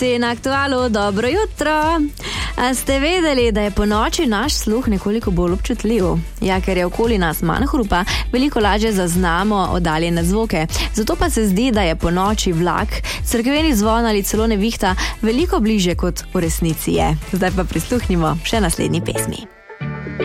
Gosti na Aktualu, dobro jutro. A ste vedeli, da je po noči naš sluh nekoliko bolj občutljiv? Ja, ker je okoli nas manj hrupa, veliko lažje zaznamo oddaljene zvoke. Zato pa se zdi, da je po noči vlak, cerkveni zvon ali celo nevihta veliko bliže kot v resnici je. Zdaj pa prisluhnimo še naslednji pesmi.